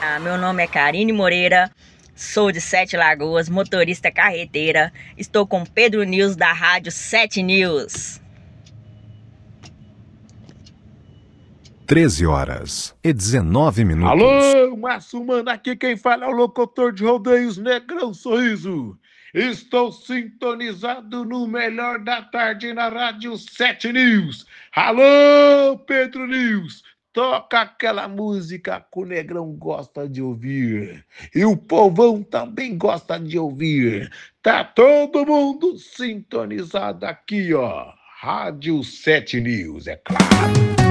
Meu nome é Karine Moreira, sou de Sete Lagoas, motorista carreteira. Estou com Pedro News da Rádio 7 News. 13h19. Alô, Massumana, aqui quem fala é o locutor de rodeios Negrão Sorriso. Estou sintonizado no melhor da tarde na Rádio 7 News. Alô, Pedro News, toca aquela música que o Negrão gosta de ouvir. E o povão também gosta de ouvir. Tá todo mundo sintonizado aqui, ó. Rádio 7 News, é claro.